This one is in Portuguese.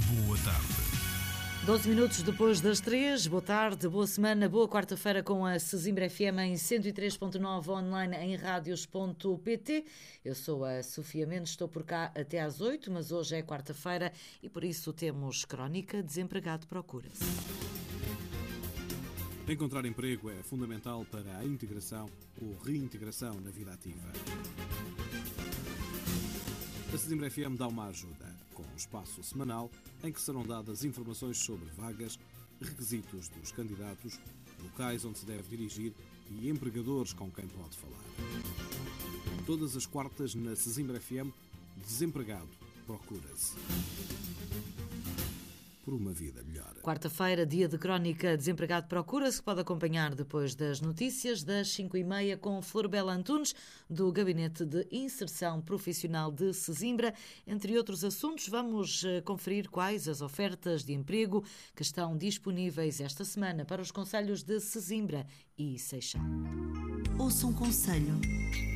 Boa tarde. 12 minutos depois das 3, boa tarde, boa semana, boa quarta-feira com a Sesimbra FM em 103.9 online em radios.pt. Eu sou a Sofia Mendes, estou por cá até às 8, mas hoje é quarta-feira e por isso temos Crónica Desempregado Procura-se. Encontrar emprego é fundamental para a integração ou reintegração na vida ativa. A Sesimbra FM dá uma ajuda, com um espaço semanal em que serão dadas informações sobre vagas, requisitos dos candidatos, locais onde se deve dirigir e empregadores com quem pode falar. Todas as quartas na Sesimbra FM, Desempregado Procura-se. Por uma vida melhor. Quarta-feira, dia de Crónica Desempregado Procura-se, que pode acompanhar depois das notícias das 5h30 com Flor Bela Antunes, do Gabinete de Inserção Profissional de Sesimbra. Entre outros assuntos, vamos conferir quais as ofertas de emprego que estão disponíveis esta semana para os concelhos de Sesimbra e Seixal. Ouça um conselho.